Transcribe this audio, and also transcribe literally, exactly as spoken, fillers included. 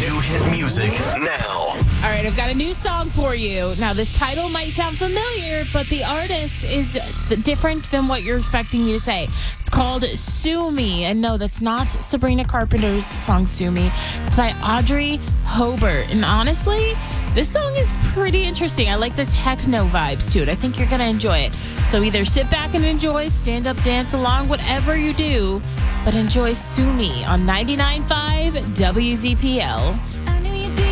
New hit music now. All right, I've got a new song for you. Now, this title might sound familiar, but the artist is different than what you're expecting me to say. It's called Sue Me. And no, that's not Sabrina Carpenter's song, Sue Me. It's by Audrey Hobart. And honestly, this song is pretty interesting. I like the techno vibes to it. I think you're going to enjoy it. So either sit back and enjoy, stand up, dance along, whatever you do, but enjoy Sue Me on ninety-nine point five W Z P L.